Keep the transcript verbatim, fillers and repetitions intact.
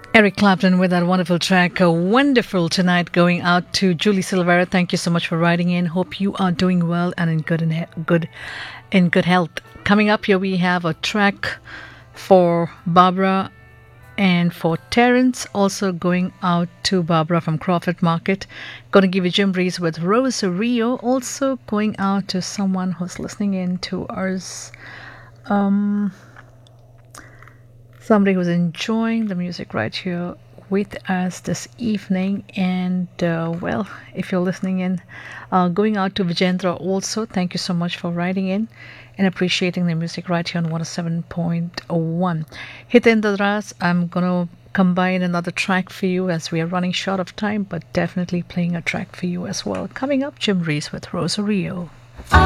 Eric Clapton with that wonderful track, uh, Wonderful Tonight, going out to Julie Silvera. Thank you so much for writing in. Hope you are doing well and in good in he- good in good health. Coming up here, we have a track for Barbara and for Terence, also going out to Barbara from Crawford Market. Going to give you Jim Reese with Rosa Rio. Also going out to someone who's listening in to ours. Um, somebody who's enjoying the music right here with us this evening. And uh, well, if you're listening in, uh, going out to Vijendra also, thank you so much for writing in and appreciating the music right here on one oh seven point one. Hitendra Ras, I'm going to combine another track for you as we are running short of time, but definitely playing a track for you as well. Coming up, Jim Reese with Rosario.